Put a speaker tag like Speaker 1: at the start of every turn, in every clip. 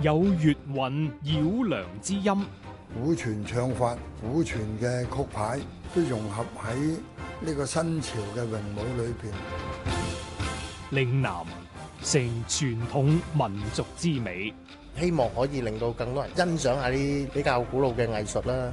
Speaker 1: 有粵韻繞梁之音。
Speaker 2: 古傳唱法、古傳嘅曲牌都融合喺呢個新潮嘅詠舞裏邊。
Speaker 1: 嶺南成傳統民族之美，
Speaker 3: 希望可以令到更多人欣賞下啲比較古老嘅藝術啦。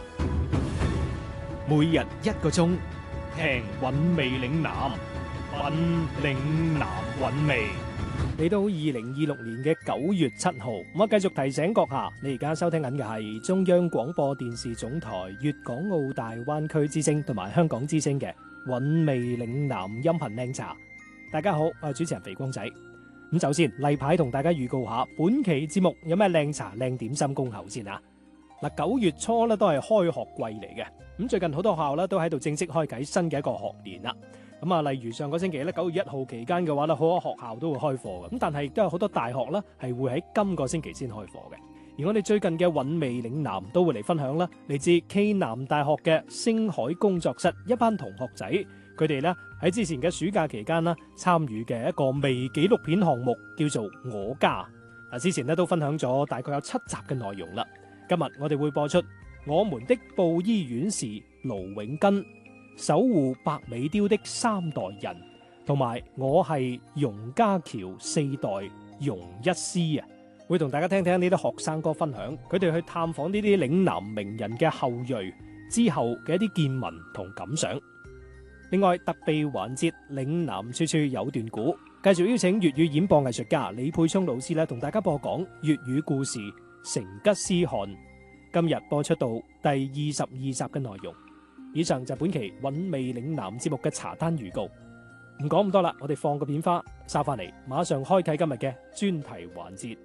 Speaker 1: 每日1個鐘，聽韻味嶺南，品嶺南韻味。嚟到2026年嘅9月7號，我繼續提醒閣下，你而家收聽緊嘅係中央廣播電視總台粵港澳大灣區之聲同埋香港之聲嘅韻味嶺南音頻靚茶。大家好，我係主持人肥光仔。咁首先例牌同大家預告下，本期節目有咩靚茶靚點心恭候先啊！嗱，9月初咧都係開學季嚟嘅，咁最近好多學校咧都喺度正式開啟新嘅一個學年啦。咁啊，例如上個星期咧9月1號期間嘅話咧，好多學校都會開課嘅，咁但係亦都有好多大學啦係會喺今個星期先開課嘅。而我哋最近嘅韻味嶺南都會嚟分享啦，嚟自暨南大學嘅星海工作室一班同學仔，佢哋咧喺之前嘅暑假期間啦參與嘅一個微紀錄片項目叫做我家。嗱，之前咧都分享咗大概有7集嘅內容啦。今日我哋會播出我們的布衣院士盧永根、守護白尾雕的3代人，同埋我係容家僑4代容一師啊，會同大家聽聽呢啲學生哥分享佢哋去探訪呢啲嶺南名人嘅後裔之後嘅一啲見聞同感想。另外特備環節嶺南處處有段古，繼續邀請粵語演播藝術家李沛聰老師咧，同大家播講粵語故事成吉思汗。今日播出到第22集嘅內容。以上就本期韻味嶺南節目嘅茶單預告。唔講咁多啦，我哋放個片花，收翻嚟，馬上開啟今日嘅專題環節。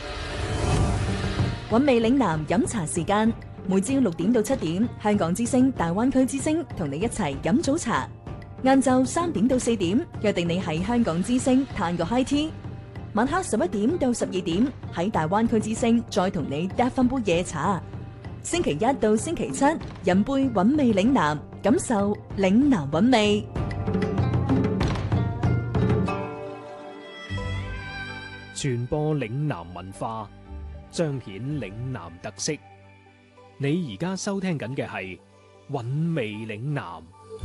Speaker 4: 韻味嶺南飲茶時間，每朝6點到7點，香港之聲、大灣區之聲同你一齊飲早茶。晏晝3點到4點，約定你喺香港之聲嘆個 high tea。晚黑11點到12點，喺大灣區之聲再同你嗒翻杯夜茶。星期1到星期7，飲杯韻味嶺南，感受嶺南韻味。
Speaker 1: 傳播嶺南文化，彰顯嶺南特色。你而家收聽緊嘅係韻味嶺南。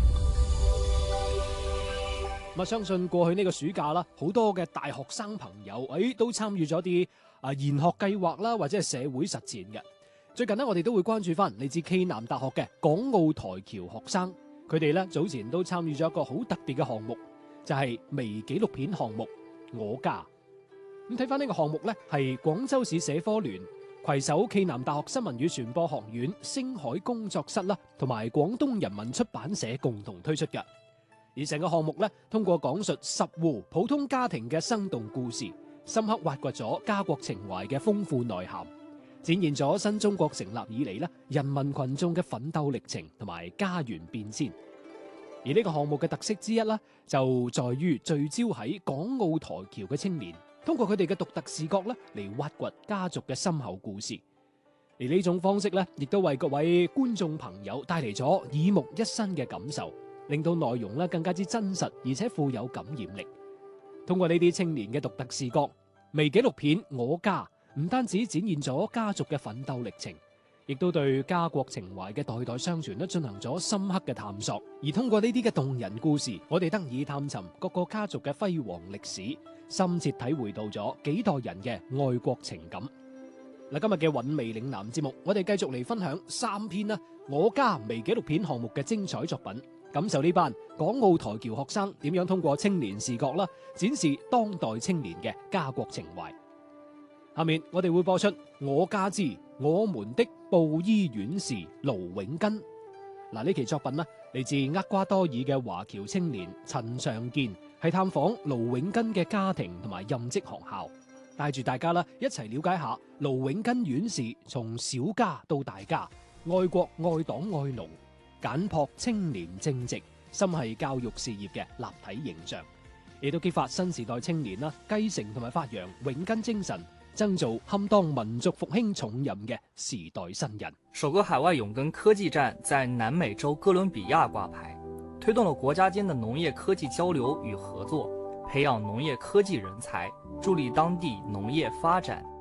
Speaker 1: 我相信過去呢個暑假啦，好多嘅大學生朋友都參與咗啲研學計劃啦，或者係社會實踐嘅。最近呢，我哋都會關注翻嚟自暨南大學嘅港澳台僑學生，佢哋咧早前都參與咗一個好特別嘅項目，就係微紀錄片項目我家。咁睇翻呢個項目咧，係廣州市社科聯攜手暨南大學新聞與傳播學院星海工作室啦，同埋廣東人民出版社共同推出嘅。而成個項目咧，通過講述10戶普通家庭嘅生動故事，深刻挖掘咗家國情懷嘅豐富內涵，展現咗新中國成立以嚟咧人民群眾嘅奮鬥歷程同埋家園變遷。而呢個項目嘅特色之一咧，就在於聚焦喺港澳台僑嘅青年，通過佢哋嘅獨特視角咧嚟挖掘家族嘅深厚故事。而呢種方式咧，亦都為各位觀眾朋友帶嚟咗耳目一新嘅感受，令到內容咧更加之真實，而且富有感染力。通過呢啲青年嘅獨特視角，微紀錄片我家唔單止展現咗家族嘅奮鬥歷程，亦都對家國情懷嘅代代相傳咧進行咗深刻嘅探索。而通過呢啲嘅動人故事，我哋得以探尋各個家族嘅輝煌歷史，深切體會到咗幾代人嘅愛國情感。嗱，今日嘅韻味嶺南節目，我哋繼續嚟分享3篇我家微紀錄片項目嘅精彩作品，感受呢班港澳台僑學生點樣通過青年視角啦，展示當代青年嘅家國情懷。下面我哋會播出我家之我們的布衣院士盧永根。嗱，呢期作品嚟自厄瓜多爾嘅華僑青年陳長健，係探訪盧永根嘅家庭同埋任職學校，帶住大家一齊了解下盧永根院士從小家到大家，愛國愛黨愛農，簡樸清廉正直，心繫教育事業嘅立體形象，亦都激發新時代青年繼承同埋發揚永根精神，爭做堪當民族復興重任嘅時代新人。
Speaker 5: 首個海外永根科技站在南美洲哥倫比亞掛牌，推動了國家間的農業科技交流與合作，培養農業科技人才，助力當地農業發展。